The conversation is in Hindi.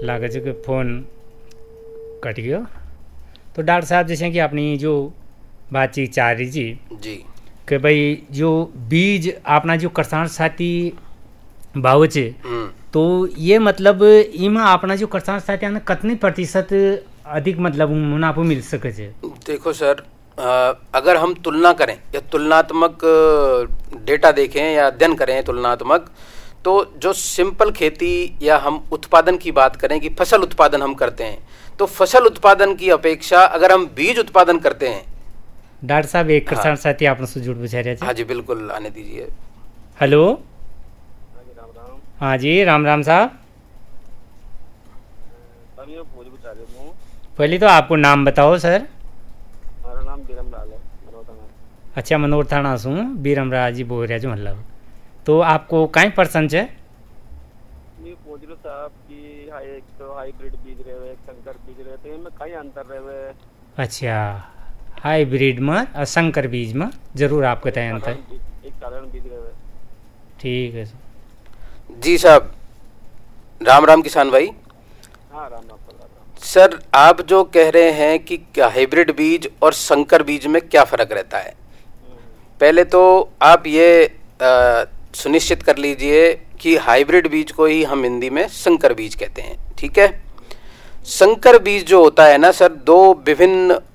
लागत के फ़ोन कट गया। तो डॉक्टर साहब जैसे कि अपनी जो बातचीत चाह रही जी कि भाई जो बीज अपना जो किसान साथी भाव चे तो ये मतलब इमा अपना जो किसान साथी ने कितनी प्रतिशत अधिक मतलब मुनाफा मिल सके छे? देखो सर, अगर हम तुलना करें या तुलनात्मक डेटा देखें या अध्ययन करें तुलनात्मक, तो जो सिंपल खेती या हम उत्पादन की बात करें कि फसल उत्पादन हम करते हैं, तो फसल उत्पादन की अपेक्षा अगर हम बीज उत्पादन करते हैं। डॉक्टर साहब एक किसान साथी आपने से जुड़ पूछा रहे थे। हाँ जी बिल्कुल, आने दीजिए। हेलो, हाँ जी राम राम साहब। पहले तो आपको नाम बताओ सर। हमारा नाम बीरम लाल है, मनोर थाना। अच्छा, मनोर थाना से बीरम राज जी बोल रहे जो मतलब। तो आपको कहीं पसंद है? ये पूछ लो साहब कि एक तो हाइब्रिड बीज रहे हुए, एक संकर बीज रहे, तो इनमें कहीं अंतर रहे हुए। अच्छा, हाइब्रिड में और संकर बीज में जरूर आपको तय अंतर। एक साधारण बीज रहे हुए। ठीक है सर। जी साहब, राम राम किसान भाई। हाँ राम राम सर, आप जो कह रहे हैं कि हाइब्रिड बीज और संकर बीज में क्या फ़र्क रहता है, पहले तो आप ये सुनिश्चित कर लीजिए कि हाइब्रिड बीज को ही हम हिंदी में संकर बीज कहते हैं। ठीक है। संकर बीज जो होता है ना सर, दो विभिन्न